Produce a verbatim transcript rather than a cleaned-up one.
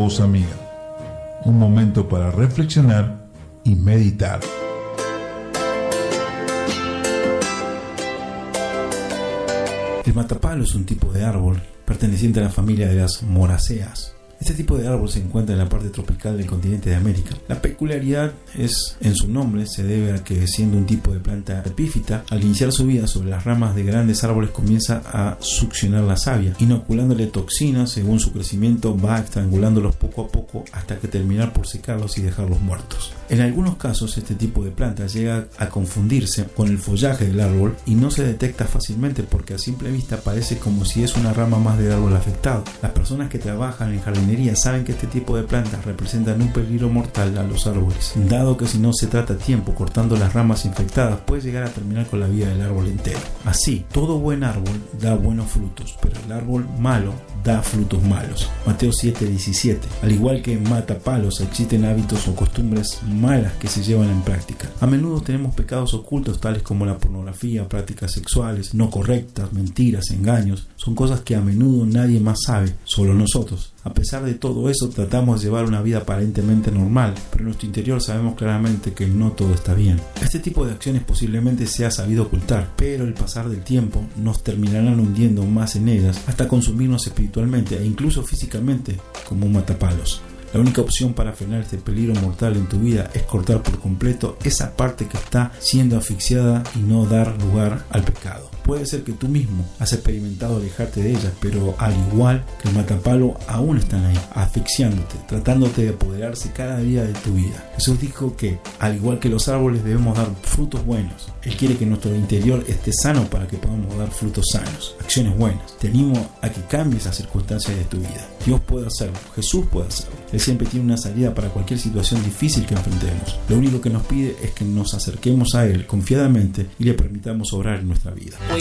Voz Amiga, un momento para reflexionar y meditar. El matapalo es un tipo de árbol perteneciente a la familia de las moraceas. Este tipo de árbol se encuentra en la parte tropical del continente de América. La peculiaridad es en su nombre, se debe a que, siendo un tipo de planta epífita, al iniciar su vida sobre las ramas de grandes árboles comienza a succionar la savia, inoculándole toxinas. Según su crecimiento va estrangulándolos poco a poco hasta que terminar por secarlos y dejarlos muertos. En algunos casos este tipo de planta llega a confundirse con el follaje del árbol y no se detecta fácilmente porque a simple vista parece como si es una rama más del árbol afectado. Las personas que trabajan en jardín saben que este tipo de plantas representan un peligro mortal a los árboles, dado que si no se trata a tiempo cortando las ramas infectadas puede llegar a terminar con la vida del árbol entero. Así, todo buen árbol da buenos frutos, pero el árbol malo da frutos malos. Mateo siete diecisiete. Al igual que en matapalos existen hábitos o costumbres malas que se llevan en práctica. A menudo tenemos pecados ocultos tales como la pornografía, prácticas sexuales no correctas, mentiras, engaños. Son cosas que a menudo nadie más sabe, solo nosotros. A pesar de todo eso, tratamos de llevar una vida aparentemente normal, pero en nuestro interior sabemos claramente que no todo está bien. Este tipo de acciones posiblemente se ha sabido ocultar, pero el pasar del tiempo nos terminarán hundiendo más en ellas hasta consumirnos espiritualmente e incluso físicamente como un matapalos. La única opción para frenar este peligro mortal en tu vida es cortar por completo esa parte que está siendo asfixiada y no dar lugar al pecado. Puede ser que tú mismo has experimentado alejarte de ellas, pero al igual que el matapalo aún están ahí, asfixiándote, tratándote de apoderarse cada día de tu vida. Jesús dijo que, al igual que los árboles, debemos dar frutos buenos. Él quiere que nuestro interior esté sano para que podamos dar frutos sanos, acciones buenas. Te animo a que cambies las circunstancias de tu vida. Dios puede hacerlo, Jesús puede hacerlo. Él siempre tiene una salida para cualquier situación difícil que enfrentemos. Lo único que nos pide es que nos acerquemos a Él confiadamente y le permitamos obrar en nuestra vida.